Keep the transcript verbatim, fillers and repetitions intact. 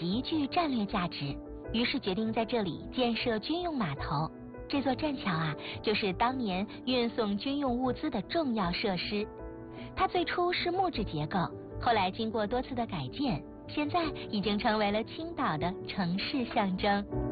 极具战略价值，于是决定在这里建设军用码头。这座栈桥啊，就是当年运送军用物资的重要设施。它最初是木质结构，后来经过多次的改建，现在已经成为了青岛的城市象征。